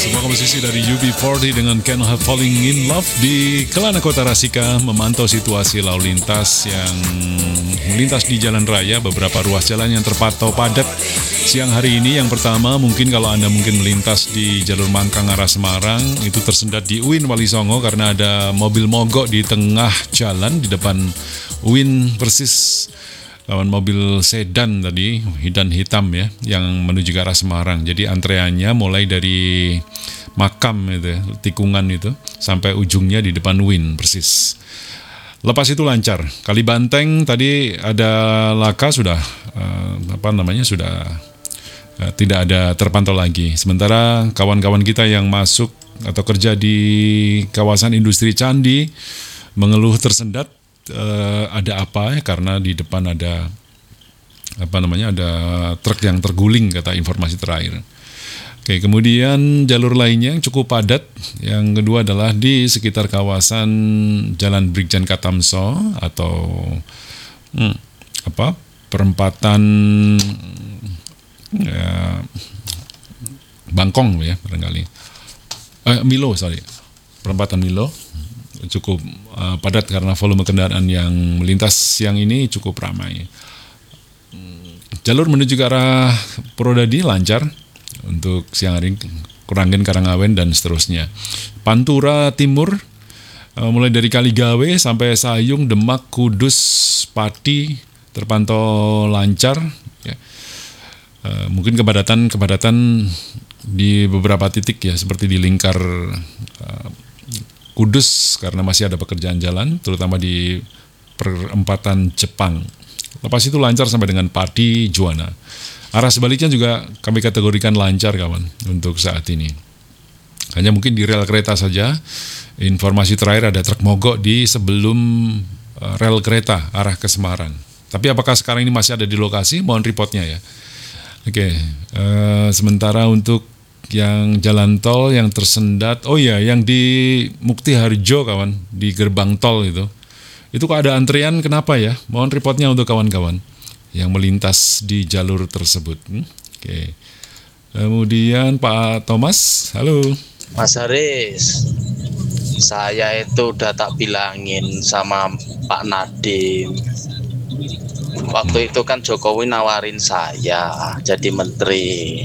Sebuah komposisi dari UB40 dengan Can't Help Falling in Love di Kelana Kota Rasika memantau situasi lalu lintas yang melintas di jalan raya. Beberapa ruas jalan yang terpantau padat siang hari ini. Yang pertama, mungkin kalau Anda mungkin melintas di jalur Mangkang arah Semarang, itu tersendat di UIN Walisongo karena ada mobil mogok di tengah jalan di depan UIN persis lawan mobil sedan tadi, sedan hitam ya, yang menuju ke arah Semarang. Jadi antreannya mulai dari makam itu, tikungan itu, sampai ujungnya di depan UIN persis. Lepas itu lancar. Kali Banteng tadi ada laka sudah tidak ada terpantau lagi. Sementara kawan-kawan kita yang masuk atau kerja di kawasan industri Candi mengeluh tersendat. Ada apa ya, karena di depan ada ada truk yang terguling kata informasi terakhir. Oke, kemudian jalur lainnya yang cukup padat. Yang kedua adalah di sekitar kawasan Jalan Brigjen Katamso atau perempatan Bangkong ya barangkali. Perempatan Milo. Cukup padat karena volume kendaraan yang melintas siang ini cukup ramai. Jalur menuju ke arah Purwodadi lancar untuk siang hari, Kuranggen, Karangawen dan seterusnya. Pantura Timur mulai dari Kaligawe sampai Sayung, Demak, Kudus, Pati terpantau lancar. Ya. Mungkin kepadatan di beberapa titik ya, seperti di lingkar Kudus karena masih ada pekerjaan jalan, terutama di perempatan Jepang. Lepas itu lancar sampai dengan Pati, Juwana. Arah sebaliknya juga kami kategorikan lancar kawan untuk saat ini. Hanya mungkin di rel kereta saja. Informasi terakhir ada truk mogok di sebelum rel kereta arah ke Semarang. Tapi apakah sekarang ini masih ada di lokasi? Mohon reportnya ya. Oke, sementara untuk yang jalan tol yang tersendat, yang di Mukti Harjo kawan, di gerbang tol itu kok ada antrian, kenapa ya? Mohon reportnya untuk kawan-kawan yang melintas di jalur tersebut. Oke. Kemudian Pak Thomas, halo. Mas Haris, saya itu udah tak bilangin sama Pak Nadiem. Waktu itu kan Jokowi nawarin saya jadi menteri.